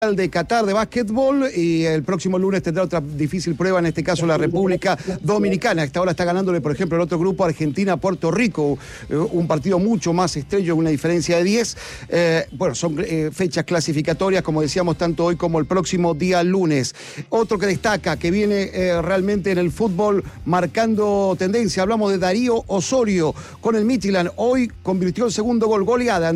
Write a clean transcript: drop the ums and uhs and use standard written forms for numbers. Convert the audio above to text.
de Qatar de básquetbol y el próximo lunes tendrá otra difícil prueba, en este caso la República Dominicana. Hasta ahora está ganándole, por ejemplo, el otro grupo, Argentina-Puerto Rico, un partido mucho más estrecho, una diferencia de 10. Bueno, son fechas clasificatorias, como decíamos, tanto hoy como el próximo día lunes. Otro que destaca, que viene realmente en el fútbol marcando tendencia, hablamos de Darío Osorio con el Midtjylland. Hoy convirtió el segundo gol, goleada